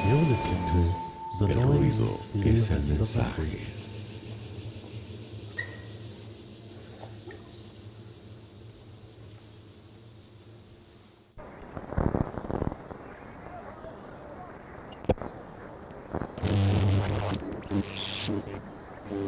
You're listening to The El ruido Noise es el Illumines the mensaje. Message.